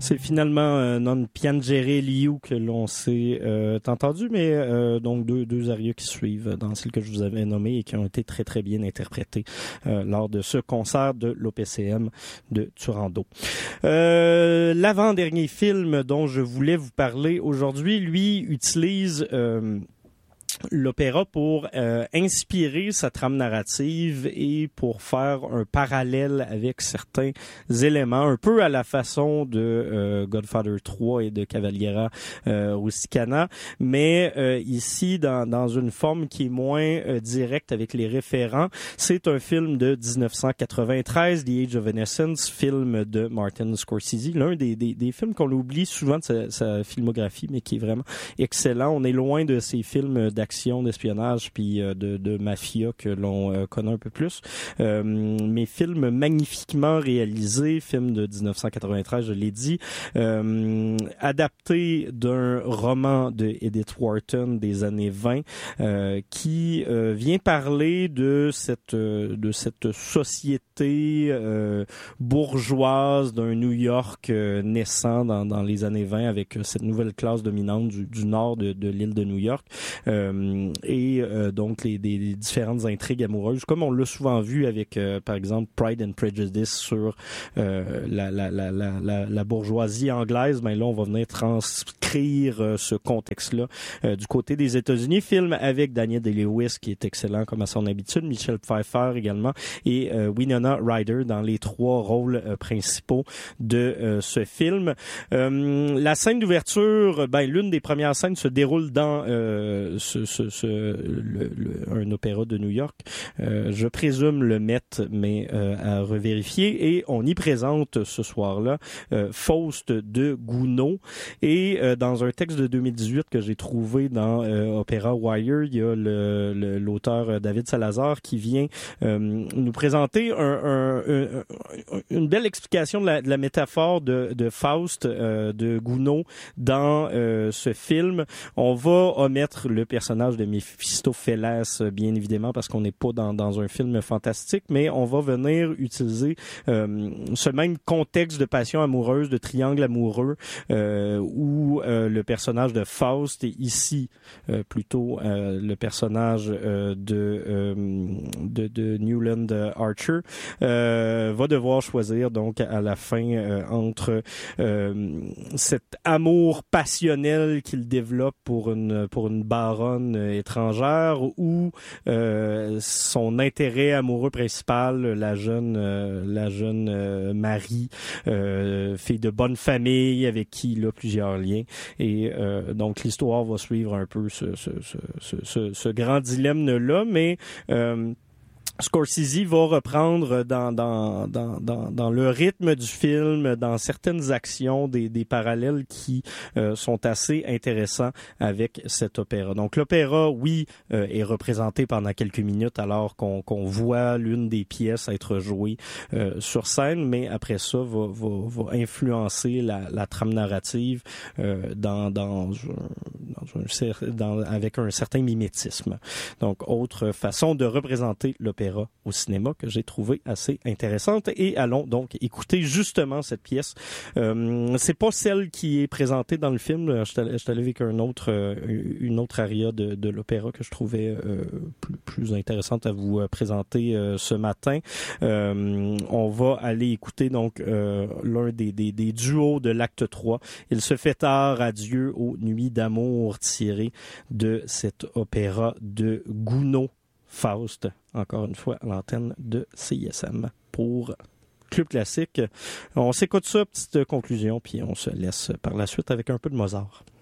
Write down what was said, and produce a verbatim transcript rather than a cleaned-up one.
C'est finalement euh, Non Piangere Liu que l'on s'est euh, entendu, mais euh, donc deux, deux arias qui suivent dans celles que je vous avais nommées et qui ont été très très bien interprétées euh, lors de ce concert de l'O P C M de Turandot. Euh, l'avant-dernier film dont je voulais vous parler aujourd'hui, lui, utilise... Euh, l'opéra pour euh, inspirer sa trame narrative et pour faire un parallèle avec certains éléments, un peu à la façon de euh, Godfather trois et de Cavaliera euh, Rusticana, mais euh, ici dans, dans une forme qui est moins euh, directe avec les référents. C'est un film de dix-neuf cent quatre-vingt-treize, The Age of Innocence, film de Martin Scorsese, l'un des, des, des films qu'on oublie souvent de sa, sa filmographie, mais qui est vraiment excellent. On est loin de ces films d'action, d'espionnage puis euh, de, de mafia que l'on euh, connaît un peu plus. Euh, mais film magnifiquement réalisé, film de dix-neuf cent quatre-vingt-treize, je l'ai dit, euh, adapté d'un roman de Edith Wharton des années vingt, euh, qui euh, vient parler de cette euh, de cette société euh, bourgeoise d'un New York euh, naissant dans, dans les années vingt avec euh, cette nouvelle classe dominante du, du nord de, de l'île de New York. Euh, et euh, donc les, des, des différentes intrigues amoureuses, comme on l'a souvent vu avec, euh, par exemple, Pride and Prejudice sur euh, la, la, la, la, la, la bourgeoisie anglaise. Ben là, on va venir transcrire euh, ce contexte-là euh, du côté des États-Unis. Film avec Daniel Day-Lewis, qui est excellent comme à son habitude, Michelle Pfeiffer également, et euh, Winona Ryder dans les trois rôles euh, principaux de euh, ce film. Euh, la scène d'ouverture, ben l'une des premières scènes se déroule dans euh, ce, ce, ce le, le, un opéra de New York. Euh, je présume le Met, mais euh, à revérifier. Et on y présente ce soir-là euh, Faust de Gounod. Et euh, dans un texte de deux mille dix-huit que j'ai trouvé dans euh, Opéra Wire, il y a le, le, l'auteur David Salazar qui vient euh, nous présenter un, un, un, une belle explication de la, de la métaphore de, de Faust euh, de Gounod dans euh, ce film. On va omettre le personnage de Méphistophélès, bien évidemment, parce qu'on n'est pas dans, dans un film fantastique, mais on va venir utiliser euh, ce même contexte de passion amoureuse, de triangle amoureux, euh, où euh, le personnage de Faust est ici euh, plutôt euh, le personnage euh, de, euh, de de Newland Archer euh, va devoir choisir donc à la fin euh, entre euh, cet amour passionnel qu'il développe pour une pour une baronne étrangère ou euh, son intérêt amoureux principal, la jeune euh, la jeune euh, Marie, euh, fille de bonne famille avec qui il a plusieurs liens. Et euh, donc l'histoire va suivre un peu ce ce ce ce, ce, ce grand dilemme-là, mais euh, Scorsese va reprendre dans, dans, dans, dans, dans le rythme du film, dans certaines actions, des, des parallèles qui euh, sont assez intéressants avec cet opéra. Donc l'opéra, oui, euh, est représenté pendant quelques minutes alors qu'on, qu'on voit l'une des pièces être jouée euh, sur scène, mais après ça, va, va, va influencer la, la trame narrative euh, dans, dans, dans un, dans, avec un certain mimétisme. Donc, autre façon de représenter l'opéra au cinéma que j'ai trouvé assez intéressante. Et allons donc écouter justement cette pièce. Euh, c'est pas celle qui est présentée dans le film. Je suis allé avec un autre, euh, une autre aria de, de l'opéra que je trouvais euh, plus, plus intéressante à vous euh, présenter euh, ce matin. Euh, on va aller écouter donc euh, l'un des, des, des duos de l'acte trois. Il se fait tard, adieu aux nuits d'amour, tiré de cet opéra de Gounod, Faust, encore une fois à l'antenne de C I S M pour Club Classique. On s'écoute ça, petite conclusion, puis on se laisse par la suite avec un peu de Mozart.